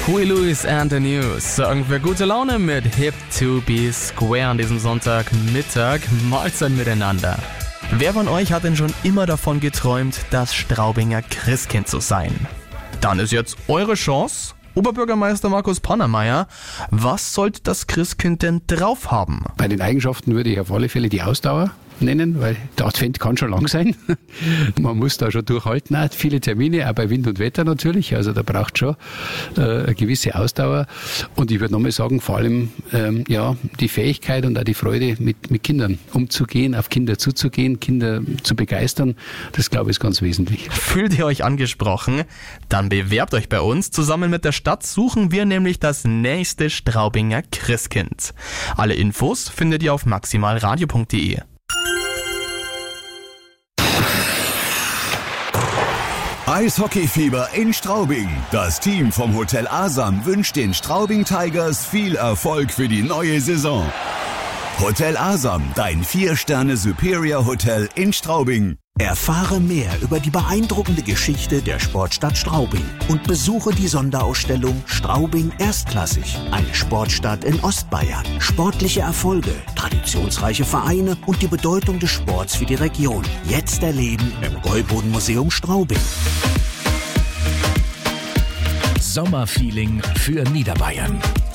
Huey Lewis and the News sorgen für gute Laune mit Hip to be Square an diesem Sonntagmittag. Mahlzeit miteinander. Wer von euch hat denn schon immer davon geträumt, das Straubinger Christkind zu sein? Dann ist jetzt eure Chance. Oberbürgermeister Markus Pannermeier, was sollte das Christkind denn drauf haben? Bei den Eigenschaften würde ich auf alle Fälle die Ausdauer nennen, weil der Advent kann schon lang sein. Man muss da schon durchhalten, auch viele Termine, auch bei Wind und Wetter natürlich, also da braucht schon eine gewisse Ausdauer. Und ich würde nochmal sagen, vor allem die Fähigkeit und auch die Freude, mit Kindern umzugehen, auf Kinder zuzugehen, Kinder zu begeistern, das glaube ich ist ganz wesentlich. Fühlt ihr euch angesprochen? Dann bewerbt euch bei uns. Zusammen mit der Stadt suchen wir nämlich das nächste Straubinger Christkind. Alle Infos findet ihr auf maximalradio.de. Eishockeyfieber in Straubing. Das Team vom Hotel Asam wünscht den Straubing Tigers viel Erfolg für die neue Saison. Hotel Asam, dein 4-Sterne Superior Hotel in Straubing. Erfahre mehr über die beeindruckende Geschichte der Sportstadt Straubing und besuche die Sonderausstellung Straubing Erstklassig, eine Sportstadt in Ostbayern. Sportliche Erfolge, traditionsreiche Vereine und die Bedeutung des Sports für die Region. Jetzt erleben im Gäuboden-Museum Straubing. Sommerfeeling für Niederbayern.